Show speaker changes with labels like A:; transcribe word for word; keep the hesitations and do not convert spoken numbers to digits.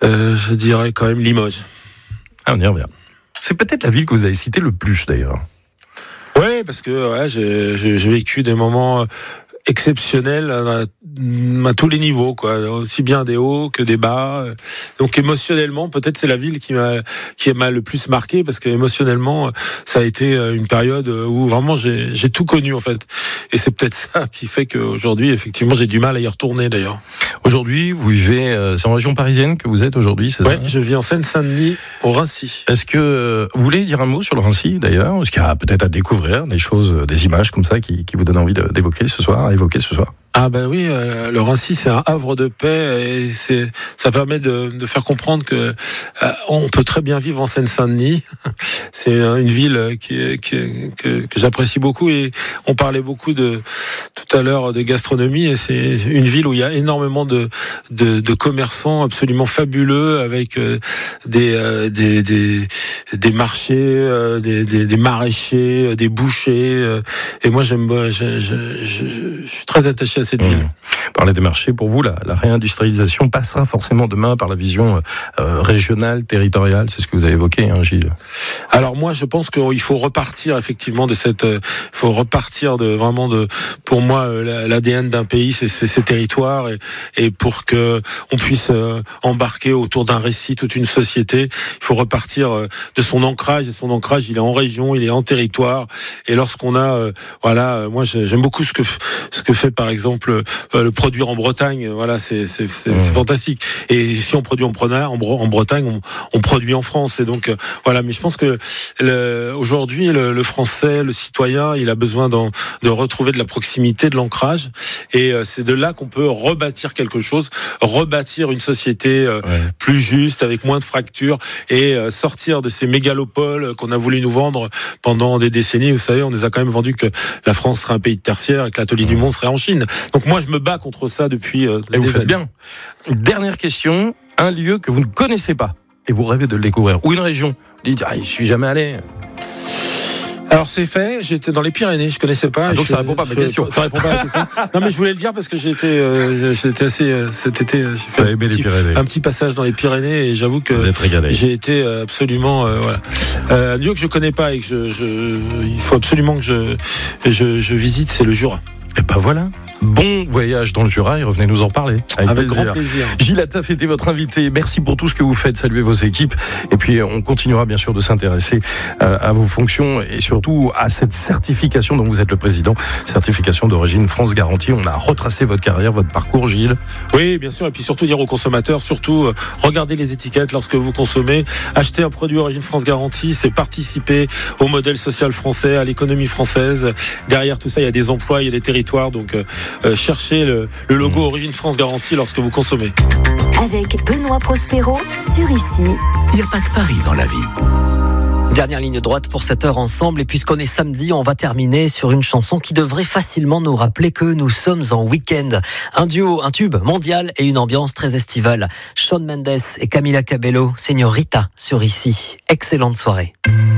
A: euh, je dirais quand même Limoges.
B: Ah, on y revient. C'est peut-être la ville que vous avez citée le plus d'ailleurs.
A: Ouais, parce que ouais, j'ai, j'ai, j'ai vécu des moments exceptionnels à, à tous les niveaux, quoi, aussi bien des hauts que des bas. Donc émotionnellement, peut-être c'est la ville qui m'a qui m'a le plus marqué, parce que émotionnellement, ça a été une période où vraiment j'ai j'ai tout connu en fait. Et c'est peut-être ça qui fait qu'aujourd'hui, effectivement, j'ai du mal à y retourner d'ailleurs.
B: Aujourd'hui, vous vivez, euh, c'est en région parisienne que vous êtes aujourd'hui, c'est
A: ouais,
B: ça ?
A: Oui, je vis en Seine-Saint-Denis, au Rincy.
B: Est-ce que euh, vous voulez dire un mot sur le Rincy d'ailleurs ? Est-ce qu'il y a peut-être à découvrir des choses, des images comme ça qui, qui vous donnent envie de, d'évoquer ce soir, à évoquer ce soir ?
A: Ah ben oui, euh, le Rincy c'est un havre de paix et c'est ça permet de, de faire comprendre que euh, on peut très bien vivre en Seine-Saint-Denis. C'est une ville qui, qui que, que j'apprécie beaucoup, et on parlait beaucoup de tout à l'heure de gastronomie, et c'est une ville où il y a énormément de de, de commerçants absolument fabuleux, avec euh, des, euh, des des des marchés, euh, des, des des maraîchers, des bouchers, euh, et moi j'aime je, je, je, je suis très attaché à cette ville.
B: Mmh. Parler des marchés, pour vous, la, la réindustrialisation passera forcément demain par la vision euh, régionale, territoriale, c'est ce que vous avez évoqué, hein, Gilles.
A: Alors moi, je pense qu'il faut repartir effectivement de cette, il faut repartir de vraiment de, pour moi, l'A D N d'un pays, c'est ses territoires, et, et pour que on puisse embarquer autour d'un récit toute une société, il faut repartir de son ancrage. Et son ancrage, il est en région, il est en territoire. Et lorsqu'on a, voilà, moi j'aime beaucoup ce que ce que fait par exemple le produire en Bretagne. Voilà, c'est c'est c'est, mmh. c'est fantastique. Et si on produit en Bretagne, en Bretagne, on, on produit en France. Et donc voilà. Mais je pense que le, aujourd'hui, le, le Français, le citoyen, il a besoin de retrouver de la proximité, de l'ancrage. Et c'est de là qu'on peut rebâtir quelque chose, rebâtir une société ouais. plus juste, avec moins de fractures, et sortir de ces mégalopoles qu'on a voulu nous vendre pendant des décennies. Vous savez, on nous a quand même vendu que la France serait un pays de tertiaire et que l'atelier mmh. du monde serait en Chine. Donc moi, je me bats contre ça depuis euh,
B: et
A: des
B: vous faites
A: années.
B: Bien. Dernière question, un lieu que vous ne connaissez pas et vous rêvez de le découvrir, ou une région. Vous dites, ah, je suis jamais allé.
A: Alors c'est fait, j'étais dans les Pyrénées, je connaissais pas.
B: Ah, donc
A: je,
B: ça répond pas à ma question.
A: Ça répond pas à la question. Non mais je voulais le dire parce que j'ai été, euh, j'étais assez euh, cet été, j'ai fait un petit, un petit passage dans les Pyrénées, et j'avoue que j'ai été absolument euh, voilà. Euh, un lieu que je connais pas et que je, je il faut absolument que je je, je visite, c'est le Jura.
B: Et ben voilà. Bon voyage dans le Jura, et revenez nous en parler.
A: Avec, Avec plaisir. grand plaisir.
B: Gilles Attaf était votre invité. Merci pour tout ce que vous faites. Saluez vos équipes. Et puis, on continuera bien sûr de s'intéresser à vos fonctions et surtout à cette certification dont vous êtes le président. Certification d'origine France Garantie. On a retracé votre carrière, votre parcours, Gilles.
A: Oui, bien sûr. Et puis surtout dire aux consommateurs, surtout, euh, regardez les étiquettes lorsque vous consommez. Acheter un produit origine France Garantie, c'est participer au modèle social français, à l'économie française. Derrière tout ça, il y a des emplois, il y a des territoires. Donc, euh, Euh, cherchez le, le logo mmh. Origine France Garantie lorsque vous consommez.
C: Avec Benoît Prospero sur Ici.
D: Il n'y a pas que Paris dans la vie.
E: Dernière ligne droite pour cette heure ensemble, et puisqu'on est samedi, on va terminer sur une chanson qui devrait facilement nous rappeler que nous sommes en week-end. Un duo, un tube mondial et une ambiance très estivale. Shawn Mendes et Camila Cabello, Señorita sur Ici. Excellente soirée.